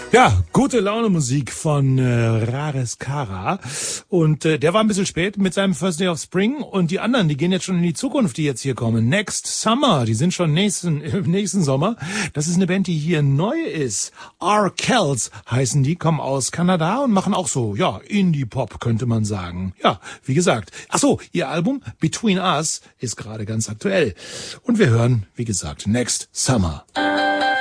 Ja, gute Laune Musik von Rares Kara. Und der war ein bisschen spät mit seinem First Day of Spring. Und die anderen, die gehen jetzt schon in die Zukunft, die jetzt hier kommen. Next Summer, die sind schon nächsten Sommer. Das ist eine Band, die hier neu ist. R-Kells heißen die, kommen aus Kanada und machen auch so, ja, Indie-Pop könnte man sagen. Ja, wie gesagt. Ach so, ihr Album Between Us ist gerade ganz aktuell. Und wir hören, wie gesagt, Next Summer.